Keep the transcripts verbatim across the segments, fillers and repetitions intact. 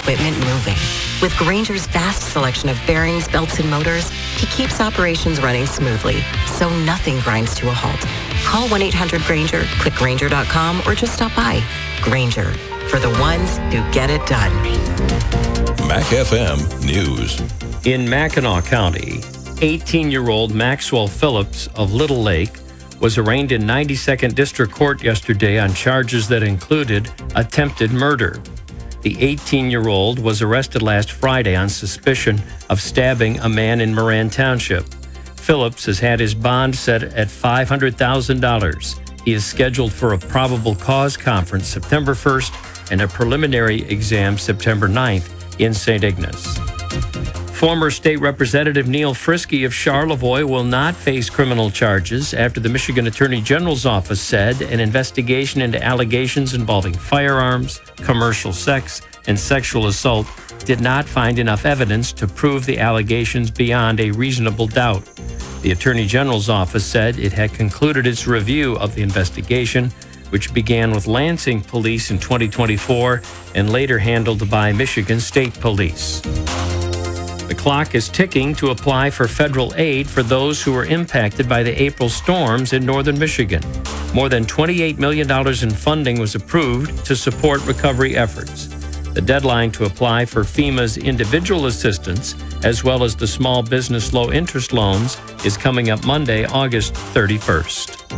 equipment moving. With Grainger's vast selection of bearings, belts, and motors, he keeps operations running smoothly, so nothing grinds to a halt. Call one eight hundred Grainger, click Grainger dot com, or just stop by. Grainger, for the ones who get it done. Mac F M News. In Mackinac County, eighteen-year-old Maxwell Phillips of Little Lake was arraigned in ninety-second District Court yesterday on charges that included attempted murder. The eighteen-year-old was arrested last Friday on suspicion of stabbing a man in Moran Township. Phillips has had his bond set at five hundred thousand dollars. He is scheduled for a probable cause conference September first and a preliminary exam September ninth in Saint Ignace. Former State Representative Neil Frisky of Charlevoix will not face criminal charges after the Michigan Attorney General's office said an investigation into allegations involving firearms, commercial sex, and sexual assault did not find enough evidence to prove the allegations beyond a reasonable doubt. The Attorney General's office said it had concluded its review of the investigation, which began with Lansing Police in twenty twenty-four and later handled by Michigan State Police. The clock is ticking to apply for federal aid for those who were impacted by the April storms in northern Michigan. More than twenty-eight million dollars in funding was approved to support recovery efforts. The deadline to apply for FEMA's individual assistance, as well as the small business low-interest loans, is coming up Monday, August thirty-first.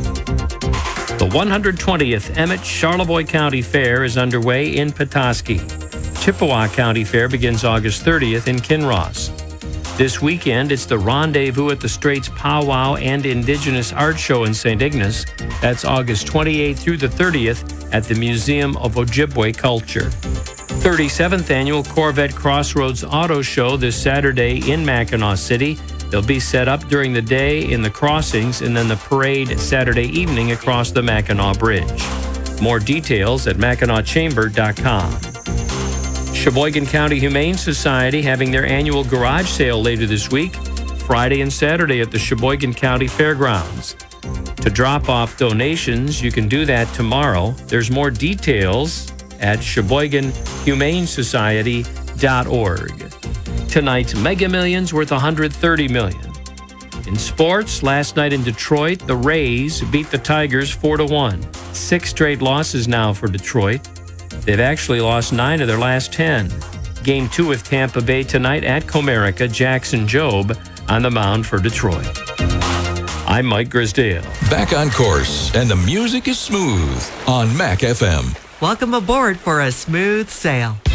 The one hundred twentieth Emmett Charlevoix County Fair is underway in Petoskey. Chippewa County Fair begins August thirtieth in Kinross. This weekend, it's the Rendezvous at the Straits Powwow and Indigenous Art Show in Saint Ignace. That's August twenty-eighth through the thirtieth at the Museum of Ojibwe Culture. thirty-seventh Annual Corvette Crossroads Auto Show this Saturday in Mackinac City. They'll be set up during the day in the crossings and then the parade Saturday evening across the Mackinac Bridge. More details at Mackinac Chamber dot com. Sheboygan County Humane Society having their annual garage sale later this week, Friday and Saturday at the Sheboygan County Fairgrounds. To drop off donations, you can do that tomorrow. There's more details at Sheboygan Humane Society dot org. Tonight's Mega Millions worth one hundred thirty million dollars. In sports, last night in Detroit, the Rays beat the Tigers four to one. Six straight losses now for Detroit. They've actually lost nine of their last ten. Game two with Tampa Bay tonight at Comerica. Jackson Jobe on the mound for Detroit. I'm Mike Grisdale. Back on course, and the music is smooth on Mac F M. Welcome aboard for a smooth sail.